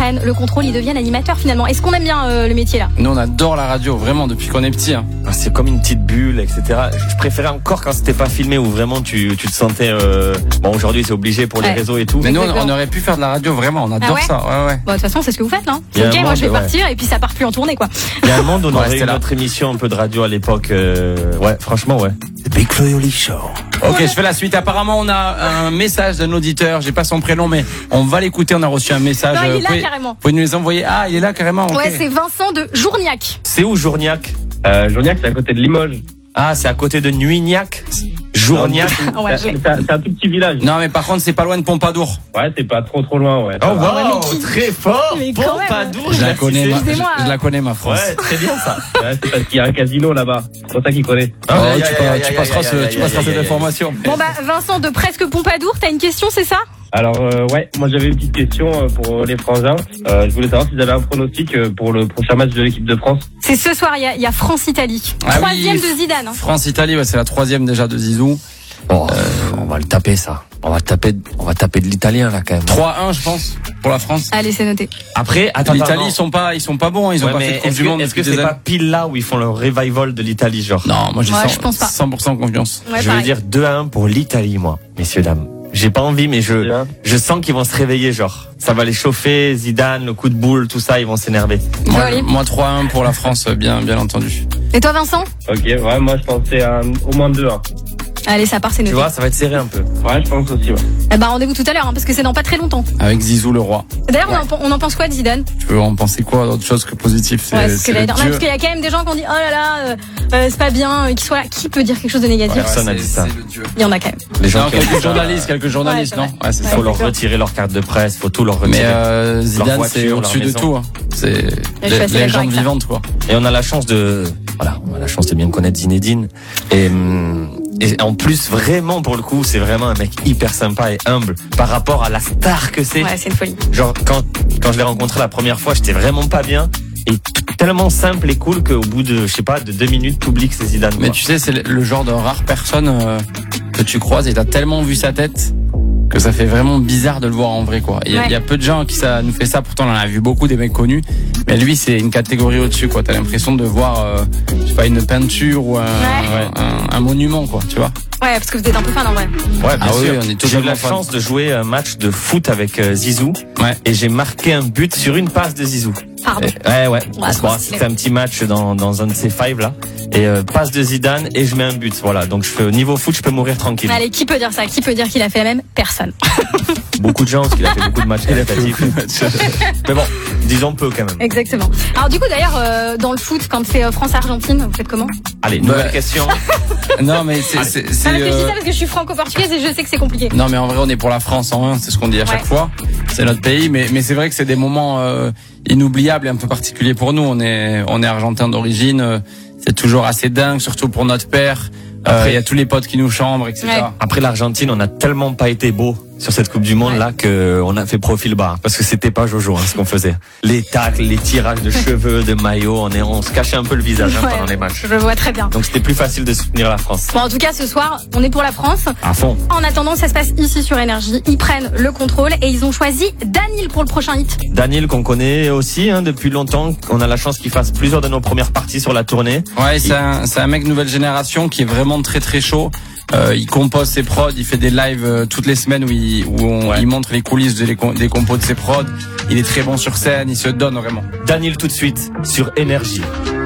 prennent le contrôle, ils deviennent animateurs finalement. Est-ce qu'on aime bien le métier là ? Nous on adore la radio, vraiment, depuis qu'on est petit. Hein. C'est comme une petite bulle, etc. Je préférais encore quand c'était pas filmé, où vraiment tu te sentais... Bon, aujourd'hui c'est obligé pour les réseaux et tout. Mais nous on aurait pu faire de la radio, vraiment, on adore ça. Ouais. Bon, de toute façon c'est ce que vous faites là. Ok, moi je vais partir et puis ça part plus en tournée quoi. Il y a un monde où on aurait eu notre émission un peu de radio à l'époque. Ouais, franchement, ouais. The Big Flo et Oli Show. Ok, je fais la suite. Apparemment, on a un message d'un auditeur. J'ai pas son prénom, mais on va l'écouter. On a reçu un message. Non, il est là carrément. Vous pouvez nous les envoyer. Ah, il est là carrément. Okay. Ouais, c'est Vincent de Journiac. C'est où Journiac ? Journiac, c'est à côté de Limoges. Ah, c'est à côté de Nuignac. Journiac. C'est un tout petit village. Non, mais par contre, c'est pas loin de Pompadour. Ouais, c'est pas trop loin, ouais. Oh, wow, très fort. Pompadour. Je la connais, ma France. Ouais, très bien ça. Ouais, c'est parce qu'il y a un casino là-bas. C'est pour ça qu'il connaît. Tu passeras cette information. Bon, bah, Vincent de Presque Pompadour, t'as une question, c'est ça ? Alors, ouais, moi j'avais une petite question pour les frangins. Je voulais savoir s'ils avaient un pronostic pour le prochain match de l'équipe de France. C'est ce soir, il y a France-Italie. Troisième de Zidane. France-Italie, ouais, c'est la troisième déjà de Zizou. Oh, on va le taper ça. On va taper de l'italien là quand même. 3-1 je pense pour la France. Allez, c'est noté. Après, l'Italie ils sont pas bons, ils ont pas fait de Coupe du Monde. Est-ce que c'est pas pile là où ils font le revival de l'Italie genre? Non, moi j'ai 100% confiance. Je vais dire 2-1 pour l'Italie moi, messieurs dames. J'ai pas envie, mais je sens qu'ils vont se réveiller, genre. Ça va les chauffer, Zidane, le coup de boule, tout ça, ils vont s'énerver. Moi 3-1 pour la France, bien entendu. Et toi, Vincent ? Ok, ouais, moi je pensais à au moins 2-1. Allez, ça part, c'est noté. Tu vois, ça va être serré un peu. Ouais, je pense aussi, ouais. Eh ben, rendez-vous tout à l'heure, parce que c'est dans pas très longtemps. Avec Zizou le roi. D'ailleurs, on en pense quoi de Zidane ? Tu peux en penser quoi d'autre chose que positif ? Parce qu'il y a quand même des gens qui ont dit, oh là là, c'est pas bien, qu'il soit là. Qui peut dire quelque chose de négatif ? Personne n'a dit ça. Il y en a quand même. Les gens quelques journalistes, non ? Ouais, c'est ça. Faut leur retirer leur carte de presse, faut tout leur retirer. Mais Zidane, c'est au-dessus de tout. C'est légende vivante, quoi. Et on a la chance de bien connaître Zinedine. Et en plus, vraiment, pour le coup, c'est vraiment un mec hyper sympa et humble par rapport à la star que c'est. Ouais, c'est une folie. Genre, quand je l'ai rencontré la première fois, j'étais vraiment pas bien. Et tellement simple et cool qu'au bout de, 2 minutes, t'oublies que c'est Zidane. Mais tu sais, c'est le genre de rare personne que tu croises et t'as tellement vu sa tête que ça fait vraiment bizarre de le voir en vrai, quoi. Il y a peu de gens qui ça nous fait ça, pourtant on en a vu beaucoup des mecs connus, mais lui c'est une catégorie au-dessus, quoi. T'as l'impression de voir je sais pas, une peinture ou un monument, quoi, tu vois. Ouais, parce que vous êtes un peu fan en vrai. Ouais, bien sûr. Oui, on est tous. J'ai eu la chance de jouer un match de foot avec Zizou. Ouais. Et j'ai marqué un but sur une passe de Zizou. Pardon. Ouais. C'était un petit match dans un de ces five là. Et passe de Zidane et je mets un but. Voilà. Donc au niveau foot, je peux mourir tranquille. Allez, qui peut dire ça ? Qui peut dire qu'il a fait la même ? Personne. Beaucoup de gens, parce qu'il a fait beaucoup de matchs qualitatifs. Mais bon, disons peu quand même. Exactement. Alors du coup d'ailleurs, dans le foot, quand c'est France-Argentine, vous faites comment ? Allez, nouvelle question. Non mais c'est parce que je dis ça parce que je suis franco-portugaise et je sais que c'est compliqué. Non mais en vrai on est pour la France en 1, c'est ce qu'on dit à chaque fois. C'est notre pays, mais c'est vrai que c'est des moments inoubliables et un peu particuliers pour nous. On est argentin d'origine, c'est toujours assez dingue, surtout pour notre père. Après, il y a tous les potes qui nous chambrent, etc. Ouais. Après l'Argentine, on a tellement pas été beau sur cette Coupe du Monde là que on a fait profil bas parce que c'était pas Jojo ce qu'on faisait. Les tacles, les tirages de cheveux, de maillots, on se cachait un peu le visage pendant les matchs. Je vois très bien. Donc c'était plus facile de soutenir la France. Bon, en tout cas ce soir, on est pour la France. À fond. En attendant, ça se passe ici sur Énergie. Ils prennent le contrôle et ils ont choisi Daniel pour le prochain hit. Daniel qu'on connaît aussi depuis longtemps. On a la chance qu'il fasse plusieurs de nos premières parties sur la tournée. Ouais, c'est un mec nouvelle génération qui est vraiment très très chaud. Il compose ses prods, il fait des lives toutes les semaines où il montre les coulisses des compos de ses prods. Il est très bon sur scène, il se donne vraiment. Daniel tout de suite sur Énergie.